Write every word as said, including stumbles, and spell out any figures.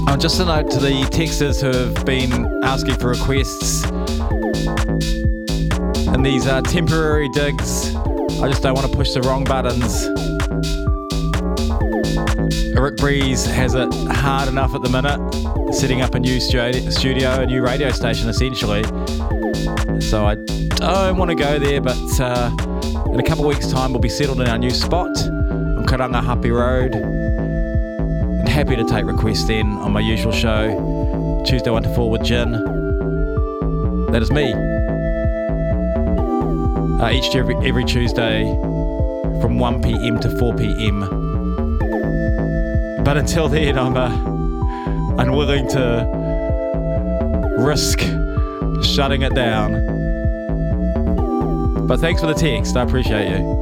Um, just a note to the texters who have been asking for requests and these uh, temporary digs. I just don't want to push the wrong buttons. Rick Breeze has it hard enough at the minute, setting up a new studio, a new radio station essentially. So I don't want to go there, but uh, in a couple of weeks' time we'll be settled in our new spot on Karangahape Road. And happy to take requests then on my usual show, Tuesday one to four with Gin. That is me. Uh, each every, every Tuesday from one p.m. to four p.m. But until then, I'm uh, unwilling to risk shutting it down. But thanks for the text, I appreciate you.